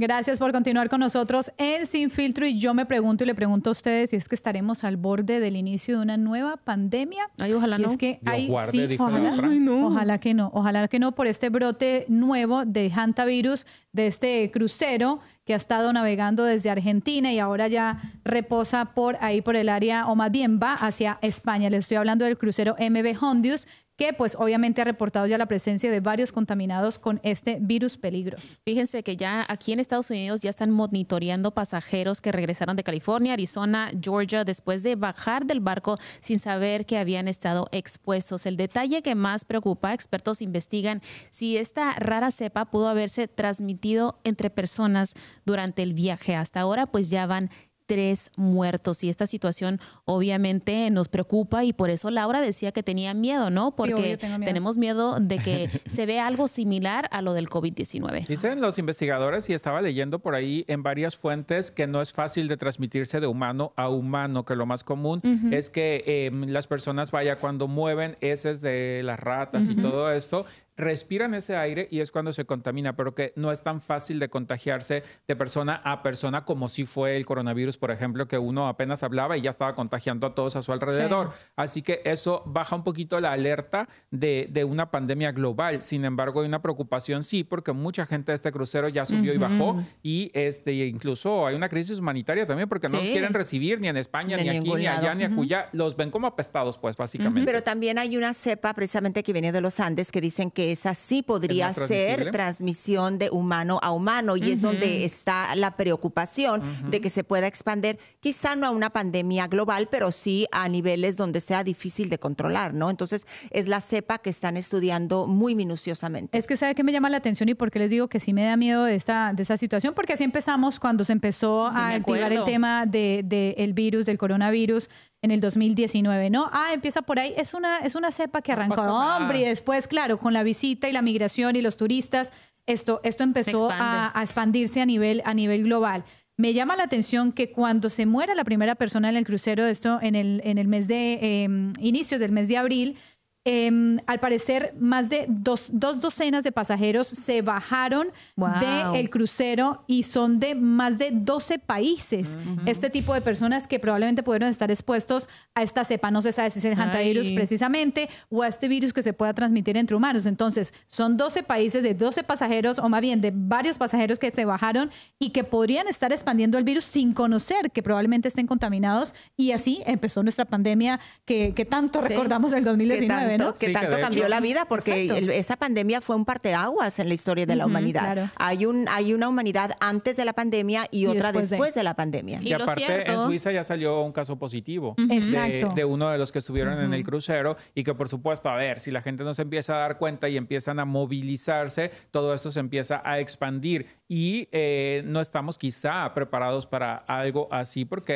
Gracias por continuar con nosotros en Sin Filtro. Y yo me pregunto y le pregunto a ustedes si es que estaremos al borde del inicio de una nueva pandemia. Ay, ojalá y no. es que Dios hay, guarde, sí, dijo la ojalá, otra. Ay, no. ojalá que no por este brote nuevo de hantavirus de este crucero que ha estado navegando desde Argentina y ahora ya reposa por ahí por el área, o más bien va hacia España. Les estoy hablando del crucero MV Hondius, que pues obviamente ha reportado ya la presencia de varios contaminados con este virus peligroso. Fíjense que ya aquí en Estados Unidos ya están monitoreando pasajeros que regresaron de California, Arizona, Georgia, después de bajar del barco sin saber que habían estado expuestos. El detalle que más preocupa, expertos investigan si esta rara cepa pudo haberse transmitido entre personas durante el viaje. Hasta ahora pues ya van 3 muertos y esta situación obviamente nos preocupa y por eso Laura decía que tenía miedo, ¿no? Porque Sí, obvio, tengo miedo. tenemos miedo de que se vea algo similar a lo del COVID-19. Dicen los investigadores, y estaba leyendo por ahí en varias fuentes, que no es fácil de transmitirse de humano a humano, que lo más común es que las personas, cuando mueven heces de las ratas y todo esto, respiran ese aire y es cuando se contamina, pero que no es tan fácil de contagiarse de persona a persona como si fue el coronavirus, por ejemplo, que uno apenas hablaba y ya estaba contagiando a todos a su alrededor. Sí. Así que eso baja un poquito la alerta de una pandemia global. Sin embargo, hay una preocupación, sí, porque mucha gente de este crucero ya subió y bajó y incluso hay una crisis humanitaria también porque no los Sí. quieren recibir ni en España, De ni aquí, ningún ni allá, lado. ni acullá. Los ven como apestados, pues, básicamente. Pero también hay una cepa precisamente que viene de los Andes que dicen que esa sí podría ¿Es más ser transmisible? transmisión de humano a humano y es donde está la preocupación de que se pueda expandir, quizá no a una pandemia global, pero sí a niveles donde sea difícil de controlar, ¿no? Entonces es la cepa que están estudiando muy minuciosamente. Es que ¿sabe qué me llama la atención y por qué les digo que sí me da miedo de esta situación? Porque así empezamos cuando se empezó Sí, a me activar el acuerdo. tema del virus, del coronavirus en el 2019, ¿no? Empieza por ahí. Es una cepa que No arrancó, pasa nada. hombre, y después, claro, con la visita y la migración y los turistas, esto empezó Se expande. a expandirse a nivel global. Me llama la atención que cuando se muera la primera persona en el crucero, esto en el mes de inicios del mes de abril, al parecer más de dos docenas de pasajeros se bajaron Wow. del crucero y son de más de 12 países. Este tipo de personas que probablemente pudieron estar expuestos a esta cepa. No se sabe si es el hantavirus Ay. precisamente o a este virus que se pueda transmitir entre humanos. Entonces, son 12 países de 12 pasajeros o más bien de varios pasajeros que se bajaron y que podrían estar expandiendo el virus sin conocer que probablemente estén contaminados y así empezó nuestra pandemia que tanto Sí. recordamos del 2019, ¿no? Que Sí, que tanto de cambió hecho- la vida porque Exacto. esta pandemia fue un parteaguas en la historia de la humanidad. claro. Hay una humanidad antes de la pandemia y otra después de. después de la pandemia. Y Y lo aparte, cierto- en Suiza ya salió un caso positivo Exacto. de uno de los que estuvieron en el crucero y que, por supuesto, a ver, si la gente no se empieza a dar cuenta y empiezan a movilizarse, todo esto se empieza a expandir y no estamos quizá preparados para algo así porque